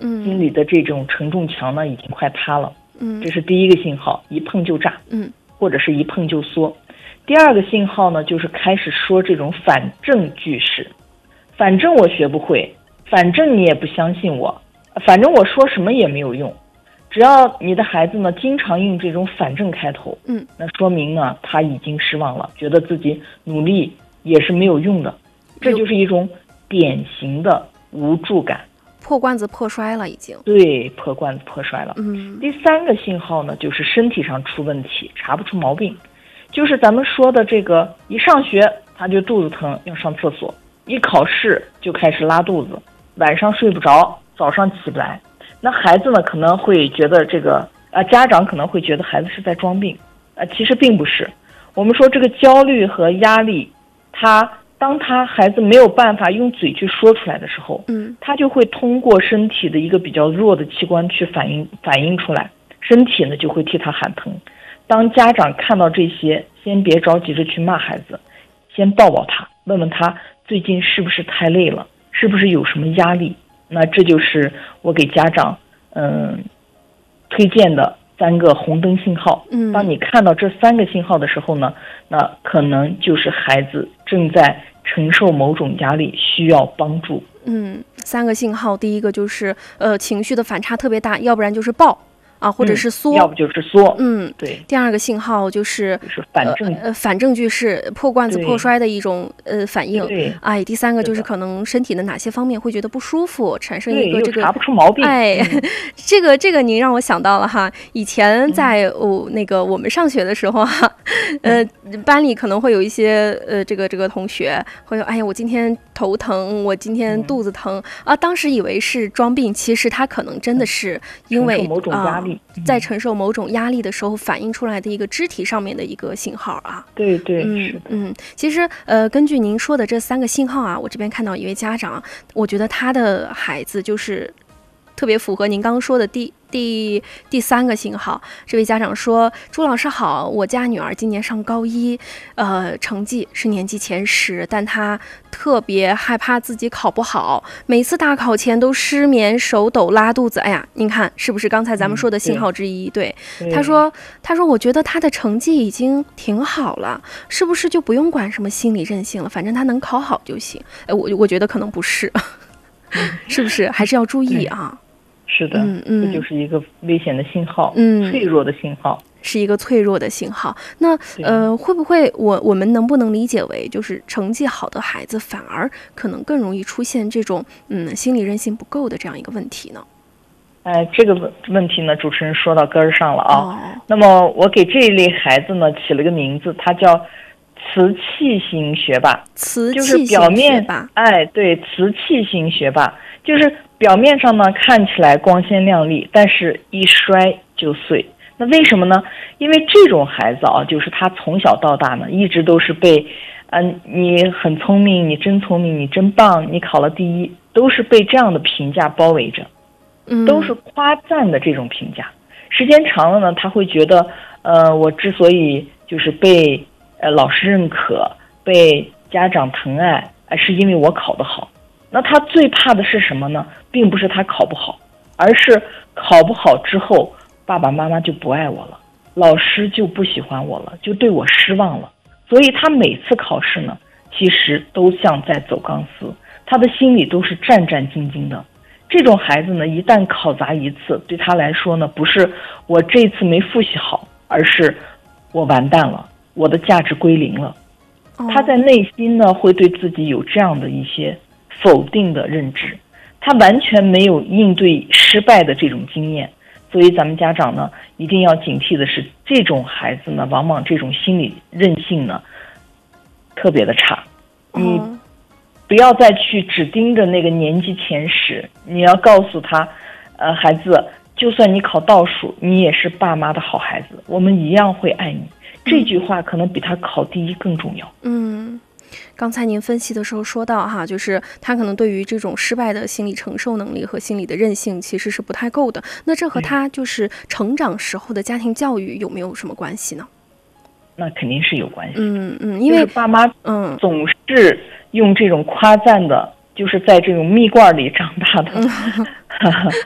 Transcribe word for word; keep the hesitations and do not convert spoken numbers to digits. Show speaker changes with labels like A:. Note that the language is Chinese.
A: 嗯，
B: 心里的这种承重墙呢已经快塌了，
A: 嗯，
B: 这是第一个信号，一碰就炸，
A: 嗯，
B: 或者是一碰就缩。第二个信号呢，就是开始说这种反证句式，反正我学不会，反正你也不相信我，反正我说什么也没有用。只要你的孩子呢经常用这种反证开头，
A: 嗯，
B: 那说明呢他已经失望了，觉得自己努力也是没有用的，这就是一种典型的无助感，
A: 破罐子破摔了已经。
B: 对，破罐子破摔了。
A: 嗯，
B: 第三个信号呢，就是身体上出问题，查不出毛病，就是咱们说的这个，一上学他就肚子疼要上厕所，一考试就开始拉肚子，晚上睡不着，早上起不来。那孩子呢可能会觉得这个啊，家长可能会觉得孩子是在装病啊，其实并不是。我们说这个焦虑和压力，他当他孩子没有办法用嘴去说出来的时候，
A: 嗯，
B: 他就会通过身体的一个比较弱的器官去反映反映出来，身体呢就会替他喊疼。当家长看到这些，先别着急着去骂孩子，先抱抱他，问问他最近是不是太累了，是不是有什么压力。那这就是我给家长嗯推荐的三个红灯信号。
A: 嗯，
B: 当你看到这三个信号的时候呢，那可能就是孩子正在承受某种压力，需要帮助。
A: 嗯，三个信号，第一个就是呃情绪的反差特别大，要不然就是爆啊，或者是缩，
B: 嗯、要不就是缩。
A: 嗯，
B: 对。
A: 第二个信号就是
B: 就是反证
A: 呃反证句式，破罐子破摔的一种呃反应。
B: 对。
A: 哎，第三个就是可能身体的哪些方面会觉得不舒服，产生一个这个
B: 查不出毛病。
A: 哎，
B: 嗯、
A: 这个这个您让我想到了哈，以前在哦、嗯、那个我们上学的时候哈，呃班里可能会有一些呃这个这个同学会说，哎呀我今天头疼，我今天肚子疼、嗯、啊，当时以为是装病，其实他可能真的是因为、
B: 嗯、承受某种压力。
A: 啊在承受某种压力的时候反映出来的一个肢体上面的一个信号啊。
B: 对对，
A: 嗯嗯，其实呃，根据您说的这三个信号啊，我这边看到一位家长，我觉得他的孩子就是特别符合您刚刚说的第第第三个信号。这位家长说：“朱老师好，我家女儿今年上高一，呃，成绩是年级前十，但她特别害怕自己考不好，每次大考前都失眠、手抖、拉肚子。哎呀，您看是不是刚才咱们说的信号之一？嗯、对，对他说，他说我觉得他的成绩已经挺好了，是不是就不用管什么心理韧性了？反正他能考好就行。哎，我我觉得可能不是，是不是？还是要注意啊。”
B: 是的，
A: 嗯嗯，
B: 这就是一个危险的信号，
A: 嗯，
B: 脆弱的信号，
A: 是一个脆弱的信号。那呃，会不会我我们能不能理解为，就是成绩好的孩子反而可能更容易出现这种嗯心理韧性不够的这样一个问题呢？
B: 哎，这个问问题呢，主持人说到根儿上了啊。
A: 哦、
B: 那么我给这一类孩子呢起了个名字，它叫瓷器型学霸。
A: 瓷器
B: 就是表面
A: 型学霸，
B: 哎，对，瓷器型学霸，就是表面上呢看起来光鲜亮丽，但是一摔就碎。那为什么呢？因为这种孩子啊，就是他从小到大呢，一直都是被，嗯、呃，你很聪明，你真聪明，你真棒，你考了第一，都是被这样的评价包围着，
A: 嗯，
B: 都是夸赞的这种评价。时间长了呢，他会觉得，呃，我之所以就是被呃老师认可，被家长疼爱，呃，是因为我考得好。那他最怕的是什么呢？并不是他考不好，而是考不好之后，爸爸妈妈就不爱我了，老师就不喜欢我了，就对我失望了。所以他每次考试呢，其实都像在走钢丝，他的心里都是战战兢兢的。这种孩子呢，一旦考砸一次，对他来说呢，不是我这次没复习好，而是我完蛋了，我的价值归零了。他在内心呢，会对自己有这样的一些否定的认知，他完全没有应对失败的这种经验。所以咱们家长呢，一定要警惕的是，这种孩子呢，往往这种心理韧性呢，特别的差。你不要再去只盯着那个年级前十，你要告诉他，呃，孩子，就算你考倒数，你也是爸妈的好孩子，我们一样会爱你。这句话可能比他考第一更重要。
A: 嗯，刚才您分析的时候说到哈，就是他可能对于这种失败的心理承受能力和心理的韧性其实是不太够的。那这和他就是成长时候的家庭教育有没有什么关系呢？
B: 那肯定是有关系。
A: 嗯嗯，因为、
B: 就是、爸妈
A: 嗯
B: 总是用这种夸赞的，就是在这种蜜罐里长大的。